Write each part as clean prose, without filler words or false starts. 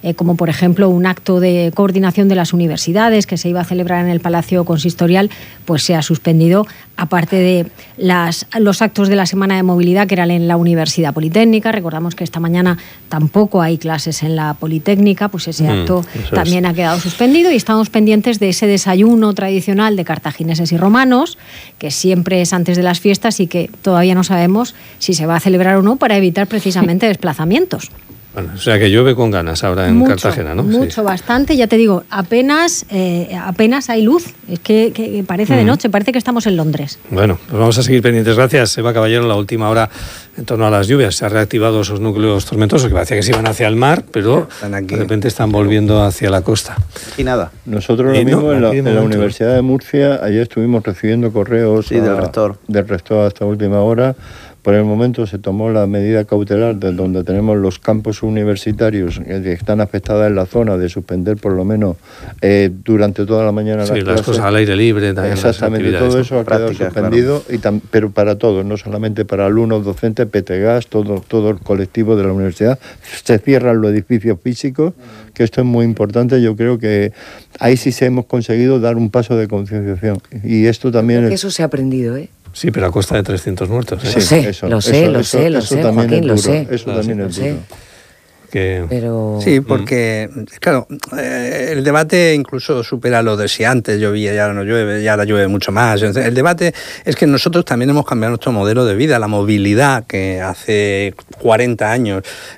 como por ejemplo un acto de coordinación de las universidades que se iba a celebrar en el Palacio Consistorial, pues se ha suspendido, aparte de los actos de la Semana de Movilidad que eran en la Universidad Politécnica. Recordamos que esta mañana tampoco hay clases en la Politécnica, pues ese acto también ha quedado suspendido, y estamos pendientes de ese desayuno tradicional de cartagineses y romanos, que siempre es antes de las fiestas y que todavía no sabemos si se va a celebrar o no, para evitar precisamente desplazamientos. Bueno, o sea que llueve con ganas ahora en Cartagena, ¿no? Mucho, sí. Bastante, ya te digo, apenas hay luz, es que parece de noche, parece que estamos en Londres. Bueno, pues vamos a seguir pendientes. Gracias, Eva Caballero. La última hora en torno a las lluvias, se han reactivado esos núcleos tormentosos que parecía que se iban hacia el mar, pero de repente están volviendo hacia la costa. Y nada. Nosotros lo mismo en la Universidad de Murcia, ayer estuvimos recibiendo correos del rector hasta última hora. Por el momento se tomó la medida cautelar de donde tenemos los campus universitarios que están afectadas en la zona, de suspender por lo menos durante toda la mañana las cosas al aire libre también. Exactamente, todo eso ha quedado suspendido, claro. Pero para todos, no solamente para alumnos, docentes, PTGAS, todo el colectivo de la universidad. Se cierran los edificios físicos, que esto es muy importante. Yo creo que ahí sí hemos conseguido dar un paso de concienciación. Y esto también... Eso se ha aprendido, ¿eh? Sí, pero a costa de 300 muertos. Sí, lo sé, Joaquín, lo sé. Eso también es duro. Pero... Sí, porque, claro, el debate incluso supera lo de si antes llovía y ahora no llueve, y ahora llueve mucho más. El debate es que nosotros también hemos cambiado nuestro modelo de vida. La movilidad, que hace 40 años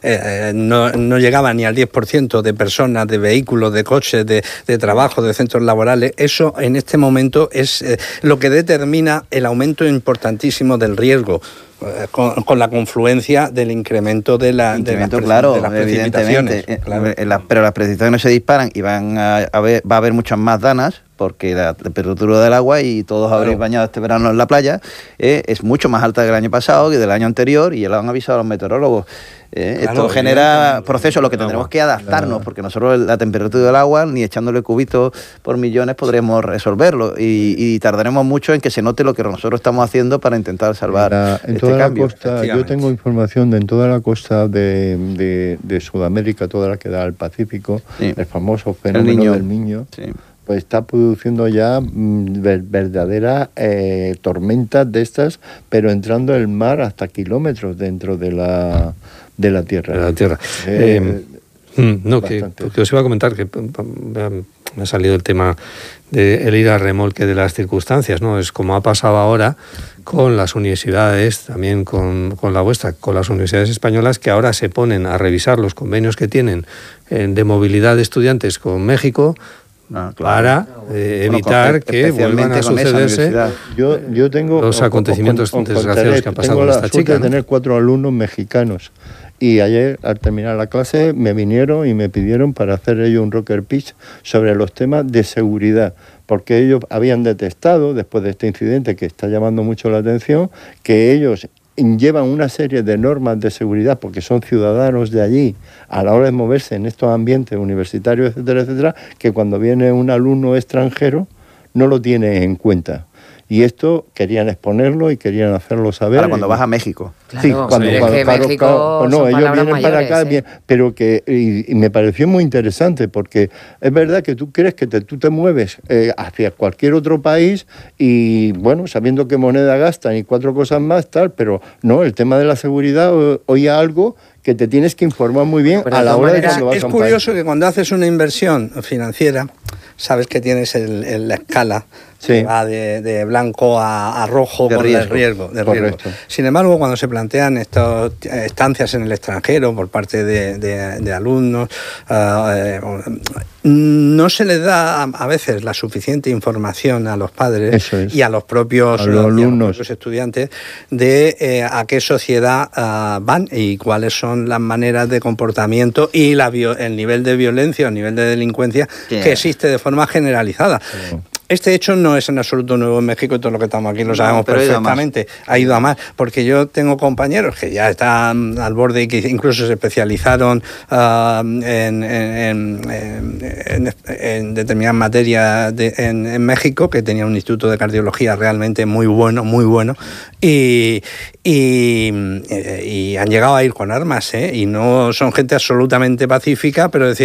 no llegaba ni al 10% de personas, de vehículos, de coches, de trabajo, de centros laborales, eso en este momento es lo que determina el aumento importantísimo del riesgo. Con la confluencia del incremento de las precipitaciones. Claro. Pero las precipitaciones se disparan y va a haber muchas más danas, porque la temperatura del agua, y todos habréis bañado este verano en la playa, es mucho más alta que el año pasado y del año anterior, y ya lo han avisado los meteorólogos. Esto genera procesos a los que tendremos que adaptarnos, porque nosotros la temperatura del agua, ni echándole cubitos por millones, podremos resolverlo, y tardaremos mucho en que se note lo que nosotros estamos haciendo para intentar salvar en toda cambio. La costa, yo tengo información en toda la costa de Sudamérica, toda la que da al Pacífico, el famoso fenómeno del Niño. Sí. Pues está produciendo ya verdaderas tormentas de estas, pero entrando el mar hasta kilómetros dentro de la tierra. Que os iba a comentar que me ha salido el tema de el ir a remolque de las circunstancias, ¿no? Es como ha pasado ahora con las universidades, también con la vuestra, con las universidades españolas, que ahora se ponen a revisar los convenios que tienen de movilidad de estudiantes con México, para evitar que vuelvan a sucederse yo tengo los acontecimientos desgraciados que ha pasado con esta chica. Tengo la suerte de tener 4 alumnos mexicanos, y ayer al terminar la clase me vinieron y me pidieron para hacer ellos un rocker pitch sobre los temas de seguridad, porque ellos habían detectado, después de este incidente que está llamando mucho la atención, que ellos llevan una serie de normas de seguridad porque son ciudadanos de allí a la hora de moverse en estos ambientes universitarios, etcétera, etcétera, que cuando viene un alumno extranjero no lo tiene en cuenta. Y esto querían exponerlo y querían hacerlo saber. Ahora, cuando vas a México. Claro, sí, cuando México no, ellos vienen mayores, para acá, pero que y me pareció muy interesante, porque es verdad que tú crees que tú te mueves hacia cualquier otro país y, bueno, sabiendo qué moneda gastan y 4 cosas más, tal, pero no, el tema de la seguridad hoy algo que te tienes que informar muy bien a la hora de cuando vas a un país. Es curioso que cuando haces una inversión financiera, sabes que tienes la escala que va de blanco a rojo por el riesgo. Sin embargo, cuando se plantean estas estancias en el extranjero por parte de alumnos, no se les da a veces la suficiente información a los padres y a los propios alumnos, estudiantes, de a qué sociedad van y cuáles son las maneras de comportamiento y el nivel de violencia, el nivel de delincuencia que existe de forma generalizada. Este hecho no es en absoluto nuevo en México, y todo lo que estamos aquí lo sabemos perfectamente. Ha ido a más, porque yo tengo compañeros que ya están al borde y que incluso se especializaron en determinadas materias en México, que tenían un instituto de cardiología realmente muy bueno, y han llegado a ir con armas, y no son gente absolutamente pacífica, pero decía